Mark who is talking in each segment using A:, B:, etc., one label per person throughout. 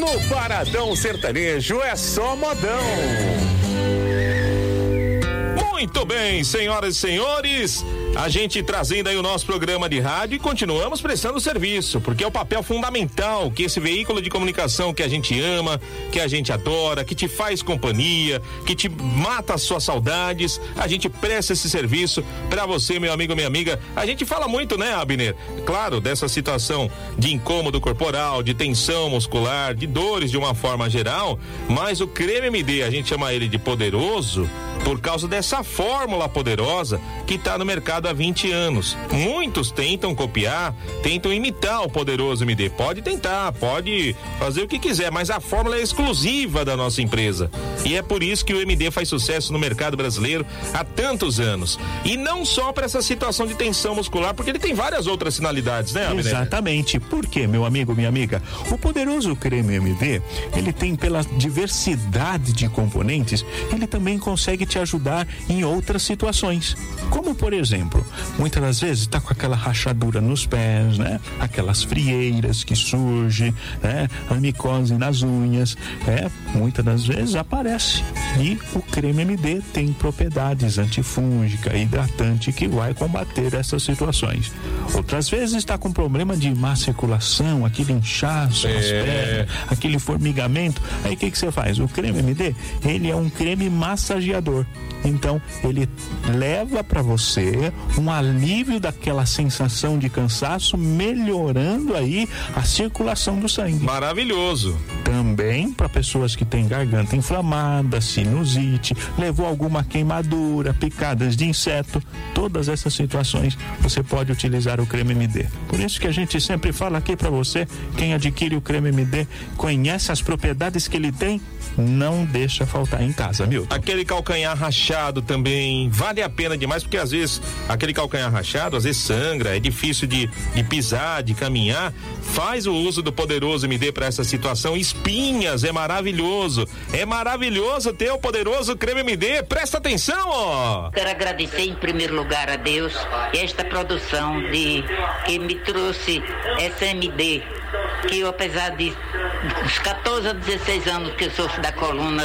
A: No Paradão Sertanejo é só modão. Muito bem, senhoras e senhores, a gente trazendo aí o nosso programa de rádio e continuamos prestando serviço, porque é o papel fundamental que esse veículo de comunicação que a gente ama, que a gente adora, que te faz companhia, que te mata as suas saudades, a gente presta esse serviço pra você, meu amigo, minha amiga. A gente fala muito, né, Abner? Claro, dessa situação de incômodo corporal, de tensão muscular, de dores de uma forma geral, mas o Creme MD, a gente chama ele de poderoso por causa dessa fórmula poderosa que tá no mercado há 20 anos. Muitos tentam copiar, tentam imitar o poderoso MD. Pode tentar, pode fazer o que quiser, mas a fórmula é exclusiva da nossa empresa. E é por isso que o MD faz sucesso no mercado brasileiro há tantos anos. E não só para essa situação de tensão muscular, porque ele tem várias outras finalidades, né, Abner?
B: Exatamente. Por quê, meu amigo, minha amiga? O poderoso Creme MD, ele tem, pela diversidade de componentes, ele também consegue te ajudar em outras situações. Como, por exemplo, muitas das vezes está com aquela rachadura nos pés, né? Aquelas frieiras que surgem, né? A micose nas unhas, muitas das vezes aparece. E o Creme MD tem propriedades antifúngica, hidratante, que vai combater essas situações. Outras vezes está com problema de má circulação, aquele inchaço nas pernas, aquele formigamento. Aí o que você faz? O Creme MD, ele é um creme massageador. Então, ele leva para você um alívio daquela sensação de cansaço, melhorando aí a circulação do sangue.
A: Maravilhoso.
B: Também para pessoas que têm garganta inflamada, sinusite, levou alguma queimadura, picadas de inseto, todas essas situações você pode utilizar o Creme MD. Por isso que a gente sempre fala aqui para você, quem adquire o Creme MD, conhece as propriedades que ele tem, não deixa faltar em casa, Milton.
A: Aquele calcanhar rachado também vale a pena demais, porque às vezes aquele calcanhar rachado, às vezes sangra, é difícil de pisar, de caminhar. Faz o uso do poderoso MD para essa situação. Espinhas, é maravilhoso ter o poderoso Creme MD. Presta atenção, ó.
C: Quero agradecer em primeiro lugar a Deus e esta produção que me trouxe essa MD, que eu, apesar de uns 14 a 16 anos que eu sofro da coluna,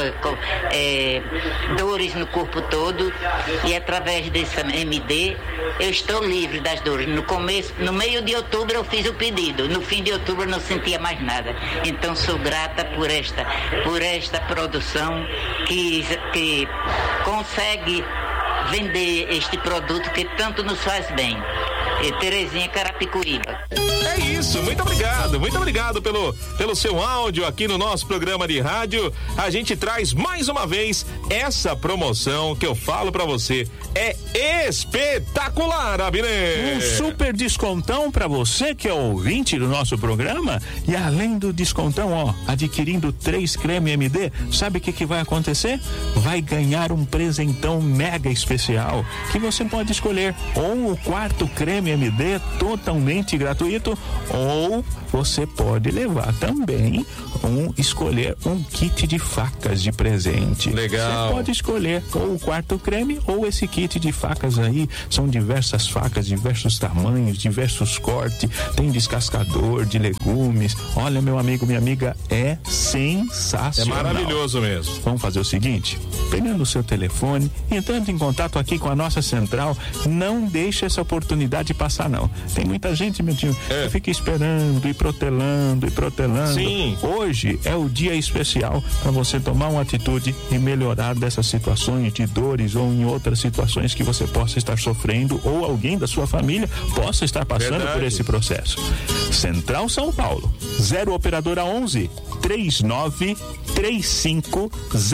C: dores no corpo todo, e através dessa MD eu estou livre das dores. No meio de outubro eu fiz o pedido, no fim de outubro eu não sentia mais nada. Então sou grata por esta produção que consegue vender este produto que tanto nos faz bem. Terezinha, Carapicuíba.
A: É isso, muito obrigado pelo seu áudio aqui no nosso programa de rádio. A gente traz mais uma vez essa promoção que eu falo pra você, é espetacular, Abner.
B: Um super descontão pra você que é ouvinte do nosso programa, e além do descontão, ó, adquirindo 3 Creme MD, sabe o que vai acontecer? Vai ganhar um presentão mega especial, que você pode escolher ou o 4º Creme MD totalmente gratuito, ou você pode levar também escolher um kit de facas de presente.
A: Legal.
B: Você pode escolher ou o 4º creme ou esse kit de facas aí. São diversas facas, diversos tamanhos, diversos cortes, tem descascador de legumes. Olha, meu amigo, minha amiga, é sensacional.
A: É maravilhoso mesmo.
B: Vamos fazer o seguinte, pegando o seu telefone, entrando em contato aqui com a nossa central, não deixe essa oportunidade passar, não. Tem muita gente, meu tio, que fica esperando e protelando.
A: Sim.
B: Hoje é o dia especial para você tomar uma atitude e melhorar dessas situações de dores ou em outras situações que você possa estar sofrendo ou alguém da sua família possa estar passando por esse processo. Central São Paulo, 0 operadora 11 39 35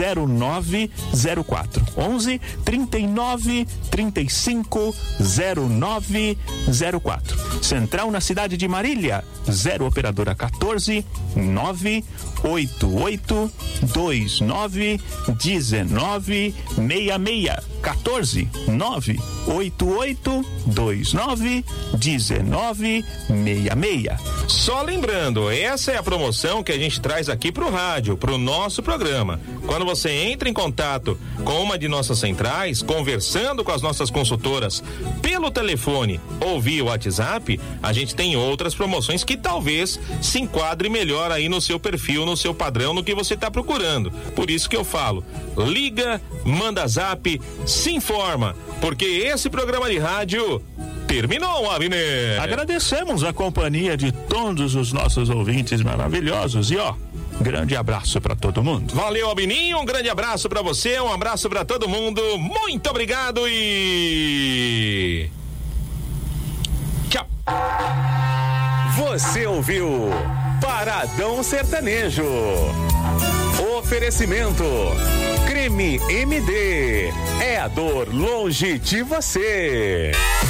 B: 0904 11 39 35 0904. Central na cidade de Marília, 0 operadora 14 988 29 19 66 14 988 29 19 66. dia.
A: Só lembrando, essa é a promoção que a gente traz aqui pro rádio, pro nosso programa. Quando você entra em contato com uma de nossas centrais, conversando com as nossas consultoras pelo telefone ou via WhatsApp, a gente tem outras promoções que talvez se enquadre melhor aí no seu perfil, no seu padrão, no que você está procurando. Por isso que eu falo, liga, manda zap, se informa, porque esse programa de rádio terminou, Abner.
B: Agradecemos a companhia de todos os nossos ouvintes maravilhosos e grande abraço para todo mundo.
A: Valeu, Abininho, um grande abraço para você, um abraço para todo mundo, muito obrigado e tchau.
D: Você ouviu Paradão Sertanejo. Oferecimento Creme MD, é a dor longe de você.